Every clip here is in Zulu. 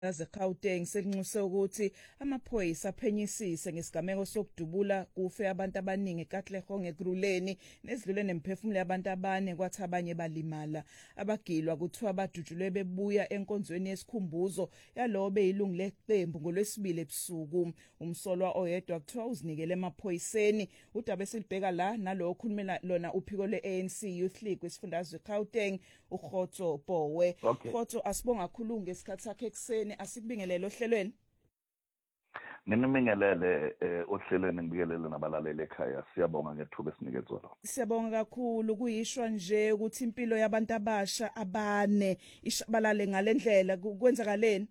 Gauteng selinxuse ukuthi amaphoyisa aphenyisise ngesigameko sokudubula kufe abantu abaningi eKatlehong eGruleni nezidlule nemphefumulo yabantu abane kwathi abanye balimala. Abagilwa kuthiwa badutshulwe bebuya enkonzweni yesikhumbuzo yalowo beyilungu leqembu ngoLwesibili ebusuku. Umsolwa oyedwa kuthiwa uzinikele emaphoyiseni. Udaba esilibheka la nalowo okhulumela lona uphiko le-ANC Youth League wesifundazwe Gauteng uGotso Bowe. Gotso, asibonga kakhulu ngesikhathi sakhe ekseni, asikubingelele ohlelweni. Nginibingelele ohlelweni, ngibikelele nabalaleli ekhaya. Siyabonga ngethuba esinikezwe. Siyabonga kakhulu. Kuyishwa nje ukuthi impilo yabantu abasha abane ishabalale ngalendlela, kwenzakaleni?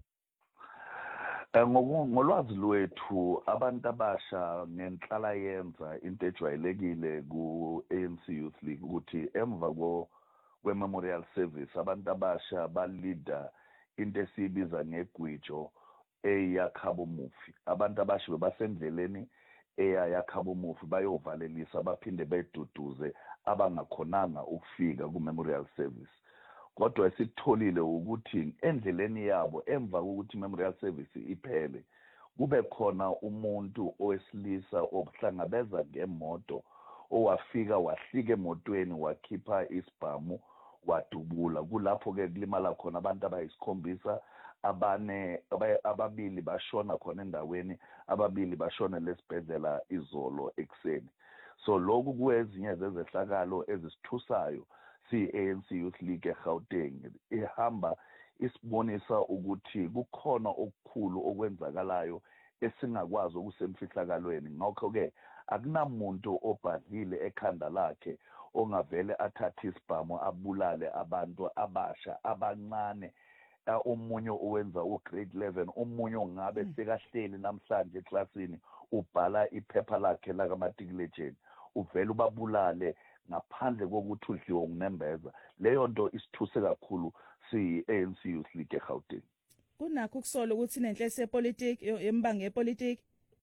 Ngolwazi lwethu abantu abasha ngenhlala yenza into ejwayelekile ku-ANC Youth League ukuthi emva kwe-memorial service abantu abasha balida into esiyibiza ngegwijo eyakhaba umufi. Abantu abasha bebasendleleni eyakhaba umufi bayovalelisa baphinde beduduze abangakhonanga ukufika ku-memorial service. Kodwa esikutholile ukuthi endleleni yabo emva kokuthi memorial service iphele kube khona umuntu owesilisa ohlangabeza ngemoto owafika wahlika emotweni wakhipha isibhamu wadubula. Kulapho-ke kulimala khona abantu abayisikhombisa, ababili bashona khona endaweni, ababili bashona lesibhedlela izolo ekseni. So lokhu kuwezinye zezehlakalo ezisithusayo si-ANC Youth League eGauteng ihamba isibonisa ukuthi kukhona okukhulu okwenzakalayo esingakwazi ukusemfihlakalweni. Ngakho-ke akunamuntu obhadlile ekhanda lakhe ongavele athathe isibhamu abulale abantu abasha abancane. Omunye owenza u-grade 11, omunye ongabe sekahleli namhlanje eklasini ubhala iphepha lakhe lakamatikilejeni, uvele ubabulale ngaphandle kokuthi udliwe ukunembeza. Leyo nto isithuse kakhulu si-ANC Youth League eGauteng. Kunakho ukusola ukuthi nenhlese yepolitiki yembangi yepolitiki?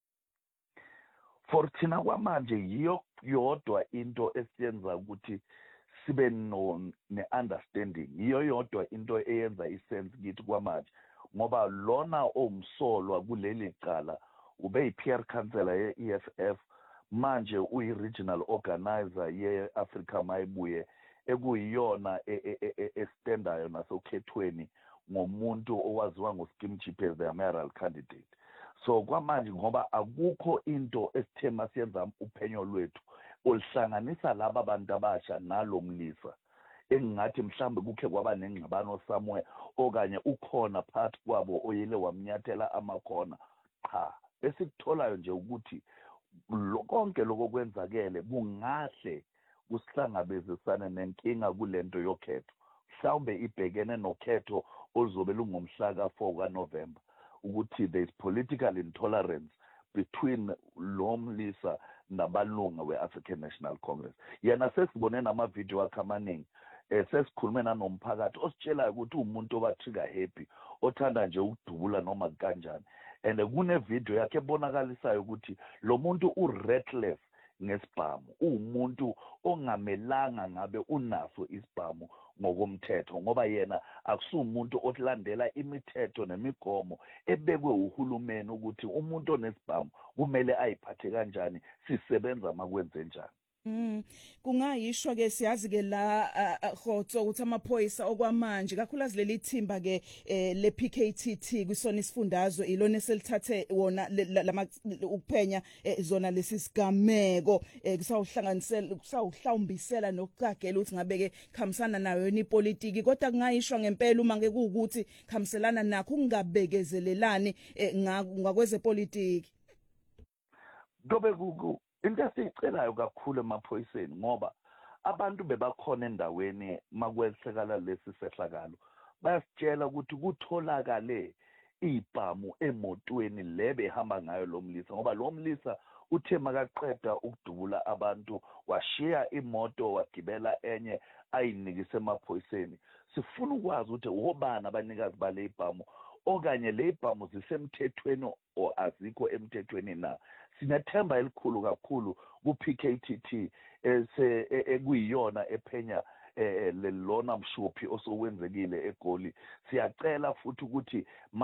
For thina kwamanje yiyo yodwa into esiyenza ukuthi sibe ne-understanding, yiyo yodwa into eyenza isense kithi kwamanje, ngoba lona omsolwa kuleli cala ube yi-PR councillor ye-EFF, manje uyi-regional organizer ye-Africa Mayibuye ekuyiyona estandayo nasokhethweni ngomuntu owaziwa ngoSkim Chiphe as the mayoral candidate. So kwamanje ngoba akukho into esithema siyenza uphenyo lwethu olihlanganisa laba bantu abasha nalo mlisa, engingathi mhlambe kukhe kwaba nengxabano somewhere okanye ukhona phakathi kwabo oyile wamnyathela amakhona. Cha, esikutholayo nje ukuthi konke lokho kwenzakele kungahle kusihlangabezisane nenkinga kulento yokhetho, mhlawumbe ibhekene nokhetho oluzobe lungomhla ka-4 kaNovember, ukuthi there is political intolerance between lo mlisa nabalunga we-African National Congress. Yena sesibone namavidiyo akhe amaningi, sesikhulume nanomphakathi ositshelayo ukuthi umuntu obathika happy, othanda nje ukudubula noma kanjani. And kunevidiyo yakhe ebonakalisayo ukuthi lo muntu u-reckless ngesibhamu, umuntu ongamelanga ngabe unaso isibhamu ngokomthetho, ngoba yena akusumuntu olandela imithetho nemigomo ebekwe uhulumeni ukuthi umuntu onesibhamu kumele ayiphathe kanjani, sisebenza makwenze njani. Kungayishwa ke siyazi ke la Gotso ukuthi amaphoyisa okwamanje kakhulukazi leli thimba ke le PKTT kwisona isifundazwe ilona selithathe wona ukuphenya zona lesisigameko kusawuhlawumbisela nokucagela ukuthi ngabe ke khamisana nayo yona ipolitiki, kodwa kungayishwa ngempela uma ngeke ukuthi khamiselana nakho ungabekezelelani ngakwezepolitiki. Dobe into esiyicelayo kakhulu emaphoyiseni ngoba abantu bebakhona endaweni makwehlekala lesi sehlakalo, bayasitshela ukuthi kutholakale ibhamu emotweni le behamba ngayo lo mlisa, ngoba lo mlisa uthe makaqeda ukudubula abantu washiya imoto wagibela enye ayinikise emaphoyiseni. Sifuna ukwazi ukuthi obani abanikazi bale ibhamu, okanye le ibhamu zisemthethweni o azikho emthethweni na. Sinethemba elikhulu kakhulu ku-PKTT ekuyiyona ephenya lona mshophi osowenzekile eGoli. Siyacela futhi ukuthi